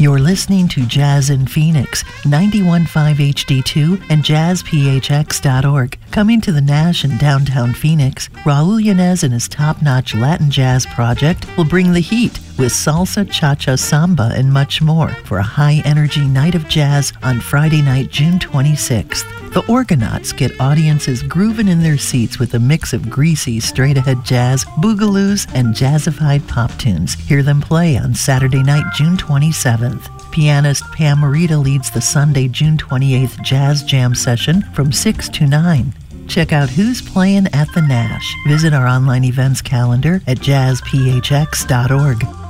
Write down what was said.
You're listening to Jazz in Phoenix, 91.5 HD2 and jazzphx.org. Coming to the Nash in downtown Phoenix, Raul Yanez and his top-notch Latin jazz project will bring the heat with salsa, cha-cha, samba, and much more for a high-energy night of jazz on Friday night, June 26th. The Orgonauts get audiences grooving in their seats with a mix of greasy, straight-ahead jazz, boogaloos, and jazzified pop tunes. Hear them play on Saturday night, June 27th. Pianist Pam Morita leads the Sunday, June 28th Jazz Jam session from 6 to 9. Check out who's playing at the Nash. Visit our online events calendar at jazzphx.org.